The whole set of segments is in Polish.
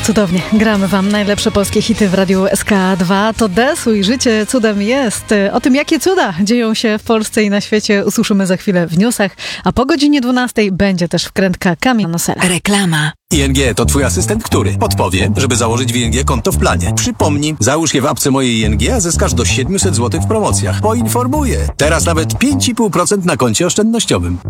cudownie. Gramy wam najlepsze polskie hity w Radiu SK2. To Desu i Życie cudem jest. O tym, jakie cuda dzieją się w Polsce i na świecie, usłyszymy za chwilę w newsach, a po godzinie 12 będzie też wkrętka Kamila Nosela. Reklama. ING to twój asystent, który podpowie, żeby założyć w ING konto w planie. Przypomni, załóż je w apce mojej ING, a zyskasz do 700 zł w promocjach. Poinformuję. Teraz nawet 5,5% na koncie oszczędnościowym.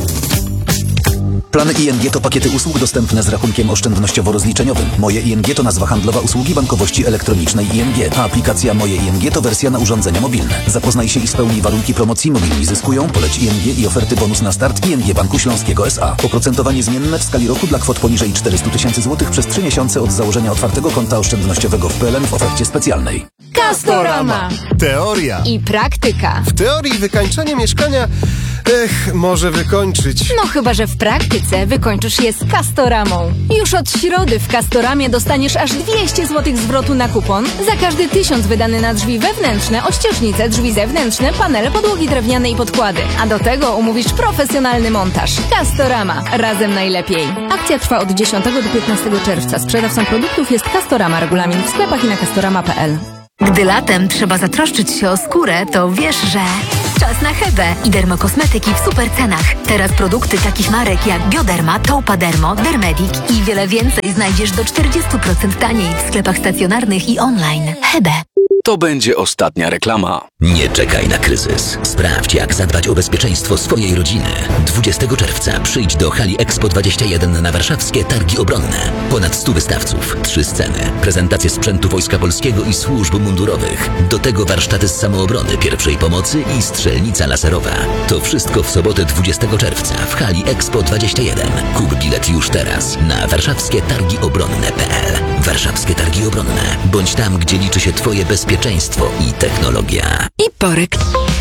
Plany ING to pakiety usług dostępne z rachunkiem oszczędnościowo-rozliczeniowym. Moje ING to nazwa handlowa usługi bankowości elektronicznej ING, a aplikacja Moje ING to wersja na urządzenia mobilne. Zapoznaj się i spełnij warunki promocji. Mobilni zyskują, poleć ING i oferty bonus na start ING Banku Śląskiego S.A. Oprocentowanie zmienne w skali roku dla kwot poniżej 400 000 zł przez 3 miesiące od założenia otwartego konta oszczędnościowego w PLN w ofercie specjalnej. Castorama. Teoria. I praktyka. W teorii wykańczanie mieszkania może wykończyć. No chyba, że w praktyce wykończysz je z Castoramą. Już od środy w Castoramie dostaniesz aż 200 zł zwrotu na kupon za każdy 1000 wydany na drzwi wewnętrzne, ościeżnice, drzwi zewnętrzne, panele, podłogi drewniane i podkłady. A do tego umówisz profesjonalny montaż. Castorama. Razem najlepiej. Akcja trwa od 10 do 15 czerwca. Sprzedawcą produktów jest Castorama. Regulamin w sklepach i na castorama.pl. Gdy latem trzeba zatroszczyć się o skórę, to wiesz, że... Czas na Hebę i dermokosmetyki w super cenach. Teraz produkty takich marek jak Bioderma, Taupadermo, Dermedic i wiele więcej znajdziesz do 40% taniej w sklepach stacjonarnych i online. Hebe. To będzie ostatnia reklama. Nie czekaj na kryzys. Sprawdź, jak zadbać o bezpieczeństwo swojej rodziny. 20 czerwca przyjdź do hali Expo 21 na warszawskie Targi Obronne. Ponad 100 wystawców, 3 sceny, prezentacje sprzętu Wojska Polskiego i służb mundurowych. Do tego warsztaty z samoobrony, pierwszej pomocy i strzelnica laserowa. To wszystko w sobotę 20 czerwca w hali Expo 21. Kup bilet już teraz na warszawskietargiobronne.pl. Warszawskie Targi Obronne. Bądź tam, gdzie liczy się twoje bezpieczeństwo i technologia. I Porek.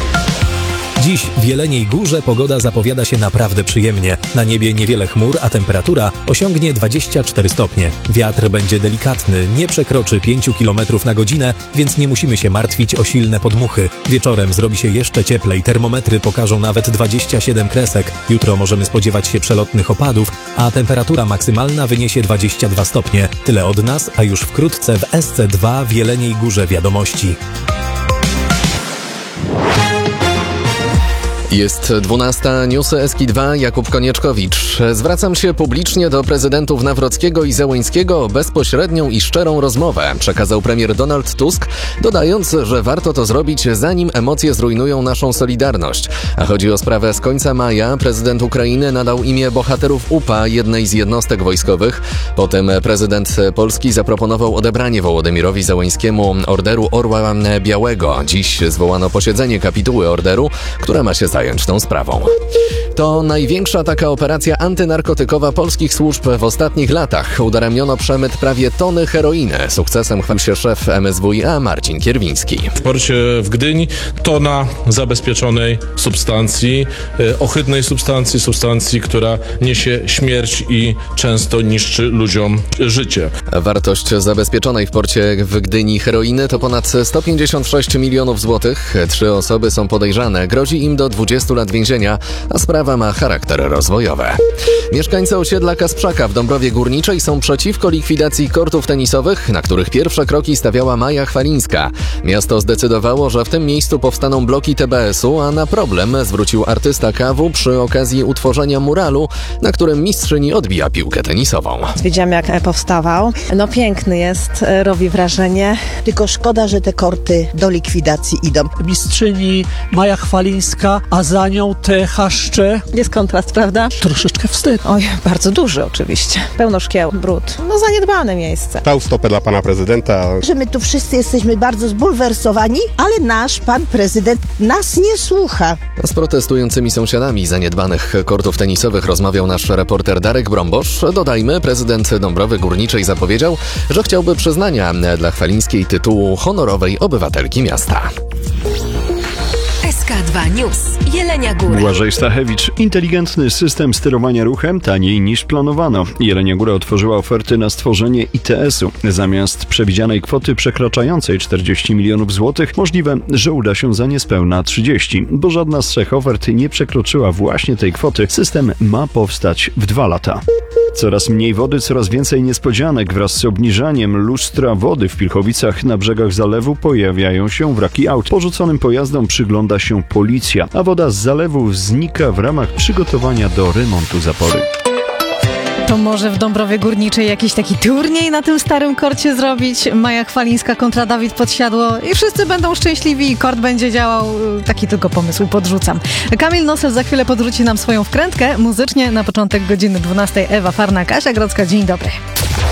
Dziś w Jeleniej Górze pogoda zapowiada się naprawdę przyjemnie. Na niebie niewiele chmur, a temperatura osiągnie 24 stopnie. Wiatr będzie delikatny, nie przekroczy 5 km na godzinę, więc nie musimy się martwić o silne podmuchy. Wieczorem zrobi się jeszcze cieplej, termometry pokażą nawet 27 kresek. Jutro możemy spodziewać się przelotnych opadów, a temperatura maksymalna wyniesie 22 stopnie. Tyle od nas, a już wkrótce w SC2 w Jeleniej Górze wiadomości. Jest 12, newsy SK2, Jakub Konieczkowicz. Zwracam się publicznie do prezydentów Nawrockiego i Zełańskiego o bezpośrednią i szczerą rozmowę, przekazał premier Donald Tusk, dodając, że warto to zrobić, zanim emocje zrujnują naszą solidarność. A chodzi o sprawę z końca maja. Prezydent Ukrainy nadał imię bohaterów UPA jednej z jednostek wojskowych. Potem prezydent Polski zaproponował odebranie Wołodymyrowi Zełańskiemu Orderu Orła Białego. Dziś zwołano posiedzenie kapituły orderu, która ma się zająć tą sprawą. To największa taka operacja antynarkotykowa polskich służb w ostatnich latach. Udaremniono przemyt prawie tony heroiny. Sukcesem chwalił się szef MSWiA Marcin Kierwiński. W porcie w Gdyni tona zabezpieczonej substancji, ohydnej substancji, która niesie śmierć i często niszczy ludziom życie. Wartość zabezpieczonej w porcie w Gdyni heroiny to ponad 156 milionów złotych. 3 osoby są podejrzane. Grozi im do 20 lat więzienia, a sprawa ma charakter rozwojowy. Mieszkańcy osiedla Kasprzaka w Dąbrowie Górniczej są przeciwko likwidacji kortów tenisowych, na których pierwsze kroki stawiała Maja Chwalińska. Miasto zdecydowało, że w tym miejscu powstaną bloki TBS-u, a na problem zwrócił artysta KW przy okazji utworzenia muralu, na którym mistrzyni odbija piłkę tenisową. Widziałam, jak powstawał. No piękny jest, robi wrażenie. Tylko szkoda, że te korty do likwidacji idą. Mistrzyni Maja Chwalińska, a za nią te chaszcze. Jest kontrast, prawda? Troszeczkę wstyd. Oj, bardzo duży oczywiście. Pełno szkieł, brud. No zaniedbane miejsce. Stał stopę dla pana prezydenta. Że my tu wszyscy jesteśmy bardzo zbulwersowani, ale nasz pan prezydent nas nie słucha. Z protestującymi sąsiadami zaniedbanych kortów tenisowych rozmawiał nasz reporter Darek Brombosz. Dodajmy, prezydent Dąbrowy Górniczej zapowiedział, że chciałby przyznania dla Chwalińskiej tytułu honorowej obywatelki miasta. SK2 News. Jelenia Góra. Błażej Stachewicz. Inteligentny system sterowania ruchem taniej niż planowano. Jelenia Góra otworzyła oferty na stworzenie ITS-u. Zamiast przewidzianej kwoty przekraczającej 40 milionów złotych, możliwe, że uda się za niespełna 30, bo żadna z 3 ofert nie przekroczyła właśnie tej kwoty. System ma powstać w 2 lata. Coraz mniej wody, coraz więcej niespodzianek. Wraz z obniżaniem lustra wody w Pilchowicach na brzegach zalewu pojawiają się wraki aut. Porzuconym pojazdom przygląda się policja, a woda z zalewu znika w ramach przygotowania do remontu zapory. To może w Dąbrowie Górniczej jakiś taki turniej na tym starym korcie zrobić? Maja Chwalińska kontra Dawid Podsiadło i wszyscy będą szczęśliwi i kort będzie działał. Taki tylko pomysł podrzucam. Kamil Nosel za chwilę podrzuci nam swoją wkrętkę. Muzycznie na początek godziny 12 Ewa Farna, Kasia Grodzka. Dzień dobry.